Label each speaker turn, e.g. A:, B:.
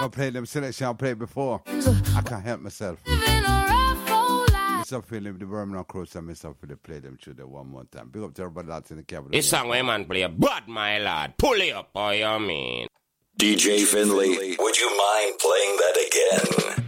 A: never played them selection I played before. I can't help myself. Mr. Philip, the Birmingham Crows, and Mr. Philip play them through there one more time. Big up to everybody that's in the cabinet.
B: This song where man play bad, my lad. Pull it up, boy, you mean.
C: DJ Finley, would you mind playing that again?